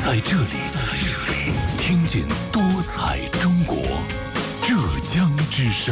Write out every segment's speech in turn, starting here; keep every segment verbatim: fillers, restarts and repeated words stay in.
在这里，在这里听见多彩中国，浙江之声。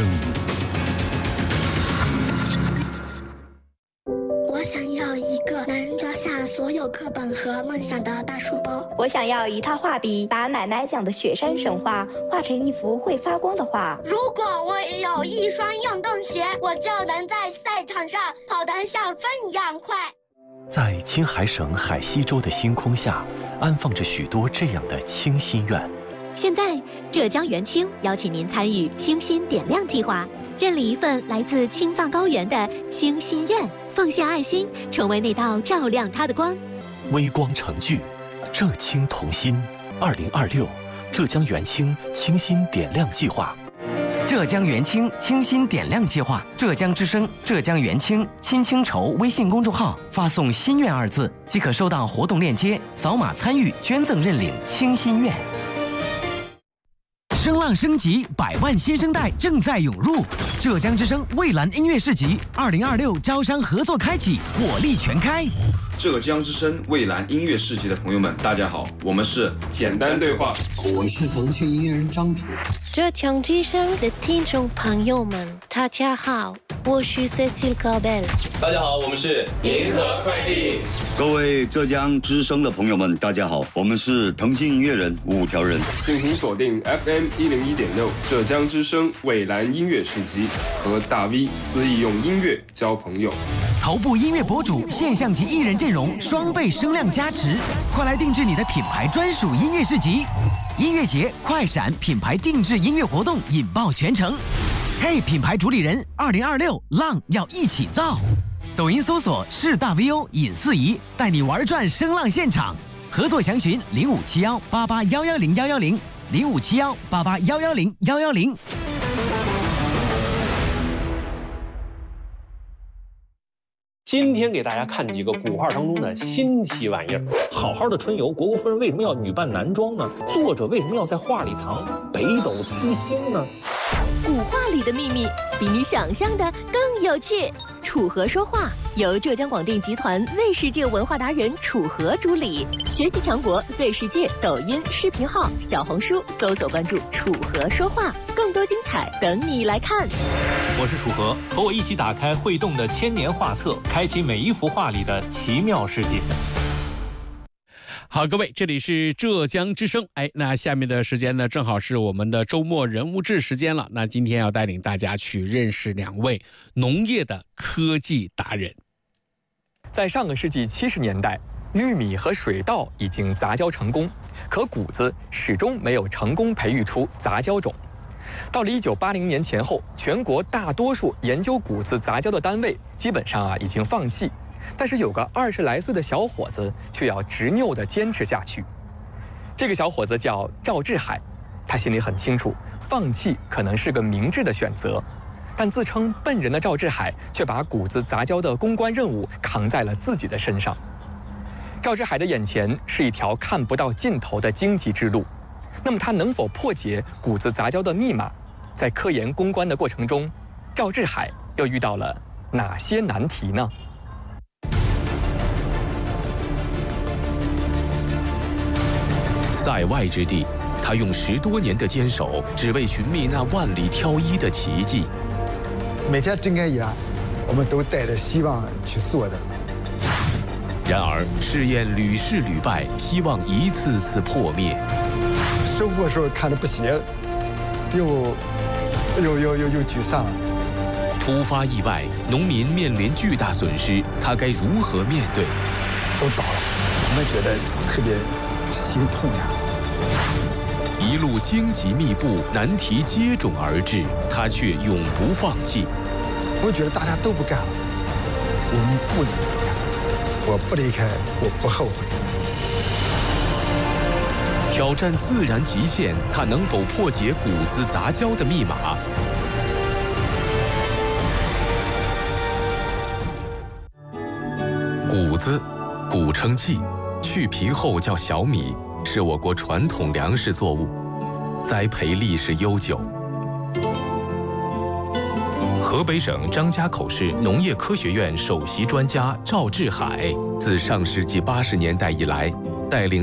我想要一个能装下所有课本和梦想的大书包。 我想要一套画笔，把奶奶讲的雪山神话画成一幅会发光的画。 如果我有一双运动鞋，我就能在赛场上跑得像风一样快。 在青海省海西州的星空下，安放着许多这样的清心愿。 现在，浙江元清邀请您参与清心点亮计划，认领一份来自青藏高原的清心愿，奉献爱心，成为那道照亮它的光。 微光成炬，浙青同心。二零二六，浙江元清清心点亮计划。 浙江元清清心点亮计划，浙江之声、浙江元清亲清筹微信公众号发送“心愿”二字，即可收到活动链接，扫码参与捐赠认领清心愿。声浪升级，百万新生代正在涌入。浙江之声蔚蓝音乐市集二零二六招商合作开启，火力全开。 浙江之声蔚蓝音乐市集的朋友们，大家好，我们是简单对话， 我是腾讯音乐人张楚。 浙江之声的听众朋友们，大家好，我是 Cecil Gabel。 大家好，我们是银河快递。 各位浙江之声的朋友们，大家好，我们是腾讯音乐人五条人。 敬请锁定 F M 一零一点六浙江之声蔚蓝音乐市集，和大 V 肆意用音乐交朋友。 头部音乐博主现象级艺人阵容双倍声量加持，快来定制你的品牌专属音乐市集。音乐节快闪品牌定制音乐活动引爆全城。嘿，品牌主理人，二零二六浪要一起造。抖音搜索是大 V O 尹四仪，带你玩转声浪现场。合作详询零五七幺八八幺幺零幺幺零零五七幺八八幺幺零幺幺零。 今天给大家看几个古画当中的新奇玩意儿。好好的春游，虢国夫人为什么要女扮男装呢？作者为什么要在画里藏北斗七星呢？ 古画里的秘密比你想象的更有趣。楚河说话由浙江广电集团 Z 世界文化达人楚河主理，学习强国 Z 世界抖音视频号、小红书搜索关注楚河说话，更多精彩等你来看。 我是楚河，和我一起打开会动的千年画册，开启每一幅画里的奇妙世界。 好，各位，这里是浙江之声。哎，那下面的时间呢，正好是我们的周末人物志时间了。那今天要带领大家去认识两位农业的科技达人。 在上个世纪七十年代，玉米和水稻已经杂交成功，可谷子始终没有成功培育出杂交种。到了一九八零年前后，全国大多数研究谷子杂交的单位基本上啊已经放弃。但是有个二十来岁的小伙子却要执拗地坚持下去。这个小伙子叫赵志海，他心里很清楚，放弃可能是个明智的选择，但自称笨人的赵志海却把谷子杂交的公关任务扛在了自己的身上。赵志海的眼前是一条看不到尽头的荆棘之路，那么他能否破解谷子杂交的密码？在科研攻关的过程中，赵志海又遇到了哪些难题呢？ 塞外之地，他用十多年的坚守，只为寻觅那万里挑一的奇迹。 每天睁开眼，我们都带着希望去做的。 然而试验屡试屡败，希望一次次破灭。 收获时候看着不行，又又又又又沮丧。 突发意外，农民面临巨大损失，他该如何面对？ 都倒了，我们觉得特别心痛呀！ 一路荆棘密布，难题接踵而至，他却永不放弃。 我觉得大家都不干了，我们不能不干。我不离开，我不后悔。 挑战自然极限，他能否破解谷子杂交的密码？谷子，古称稷，去皮后叫小米，是我国传统粮食作物，栽培历史悠久。河北省张家口市农业科学院首席专家赵志海，自上世纪八十年代以来，带领